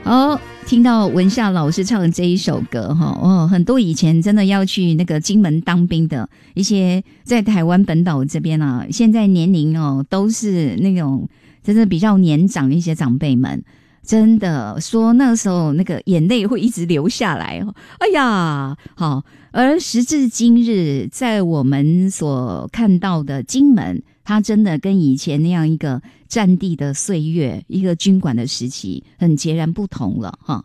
哦，听到文夏老师唱的这一首歌哈，哦，很多以前真的要去那个金门当兵的一些在台湾本岛这边啊，现在年龄哦都是那种真的比较年长的一些长辈们，真的说那时候那个眼泪会一直流下来哦。哎呀，好，而时至今日，在我们所看到的金门，它真的跟以前那样一个战地的岁月，一个军管的时期很截然不同了哈。